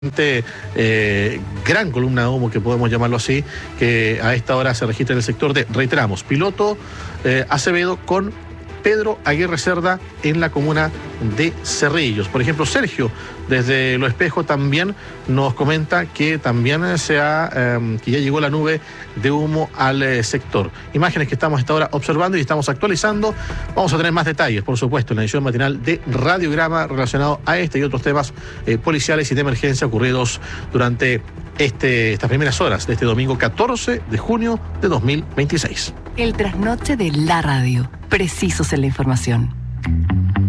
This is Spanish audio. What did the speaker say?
Gran columna de humo, que podemos llamarlo así, que a esta hora se registra en el sector de, reiteramos, Piloto Acevedo con Pedro Aguirre Cerda en la comuna de Cerrillos. Por ejemplo, Sergio desde Lo Espejo también nos comenta que también que ya llegó la nube de humo al sector. Imágenes que estamos a esta hora observando y estamos actualizando. Vamos a tener más detalles, por supuesto, en la edición matinal de Radiograma relacionado a este y otros temas policiales y de emergencia ocurridos durante estas primeras horas de este domingo 14 de junio de 2026. El trasnoche de la radio. Precisos en la información.